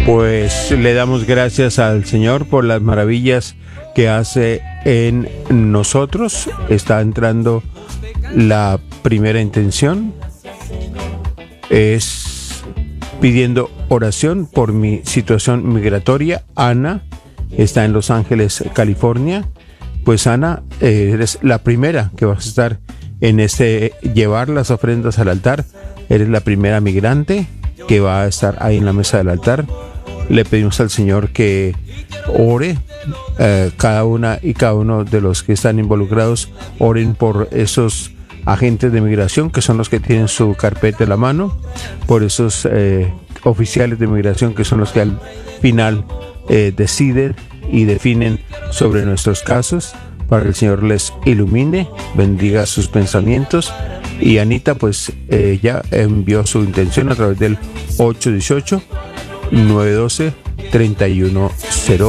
Pues le damos gracias al Señor por las maravillas que hace en nosotros. Está entrando la primera intención. Es pidiendo oración por mi situación migratoria. Ana está en Los Ángeles, California. Pues Ana, eres la primera que vas a estar en llevar las ofrendas al altar. Eres la primera migrante que va a estar ahí en la mesa del altar. Le pedimos al Señor que ore, cada una y cada uno de los que están involucrados, oren por esos agentes de migración que son los que tienen su carpeta en la mano, por esos oficiales de migración que son los que al final deciden y definen sobre nuestros casos, para que el Señor les ilumine, bendiga sus pensamientos. Y Anita pues ya envió su intención a través del 818-912-3108.